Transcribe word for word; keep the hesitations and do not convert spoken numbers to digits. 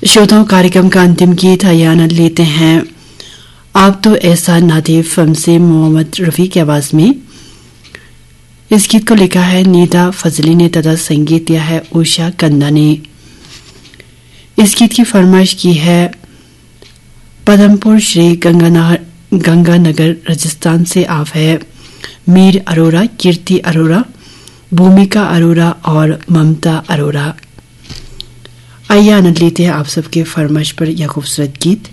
श्रोताओं, कार्यक्रम का अंतिम गीत आइए आनंद लेते हैं आप तो ऐसा नादे फिल्म से मोहम्मद रफी की आवाज में। इस गीत को लिखा है नीदा फजली ने तथा संगीत दिया है उषा कंदा ने। इस गीत की फरमाइश की है पदमपुर श्री गंगानगर राजस्थान से। आप है मीर अरोरा, कीर्ति अरोरा, भूमिका अरोरा और ममता अरोरा। आइए आनंद लेते हैं आप सबके फरमाइश पर यह खूबसूरत गीत।